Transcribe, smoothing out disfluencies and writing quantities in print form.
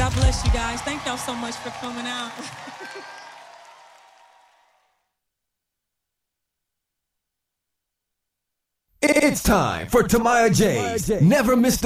God bless you guys. Thank y'all so much for coming out. It's time for Tamaya J's Never Miss